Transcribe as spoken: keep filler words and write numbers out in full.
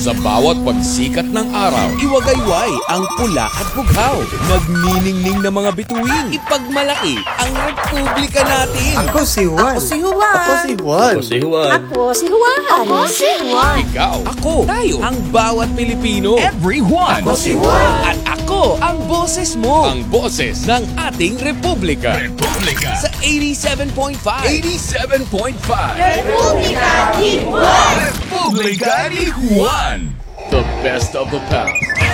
Sa bawat pagsikat ng araw, iwagayway ang pula at bughaw. Magniningning na mga bituin, ipagmalaki ang republika natin. Ako si Juan. Ako si Juan. Ako si Juan. Ako si Juan. Ako si Juan. Ako si Juan. Ikaw, ako, tayo, ang bawat Pilipino. Everyone! Ako si Juan. At ako, ang boses mo. Ang boses ng ating republika. Republika! Sa eighty-seven point five. eighty-seven point five! Republika ni Juan. Republika ni Juan! The best of the past.